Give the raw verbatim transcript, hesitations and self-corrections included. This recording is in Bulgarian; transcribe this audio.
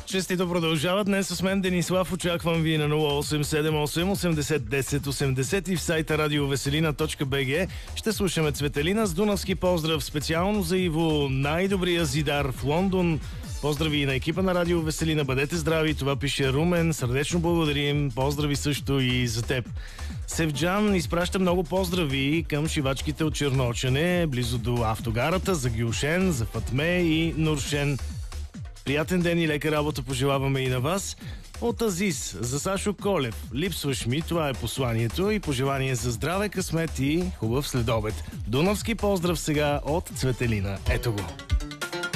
Честито продължава. Днес с мен Денислав. Очаквам ви на нула осем седем осем осемдесет десет осемдесет и в сайта радиовеселина точка би джи. Ще слушаме Цветелина с дунавски поздрав специално за Иво, най-добрия зидар в Лондон. Поздрави на екипа на Радио Веселина. Бъдете здрави. Това пише Румен. Сърдечно благодарим. Поздрави също и за теб. Севджан изпраща много поздрави към шивачките от Черночене, близо до автогарата, за Гюлшен, за Фатме и Нуршен. Приятен ден и лека работа пожелаваме и на вас. От Азис за Сашо Колев. Липсваш ми, това е посланието и пожелание за здраве, късмет и хубав следобед. Дунавски поздрав сега от Цветелина. Ето го.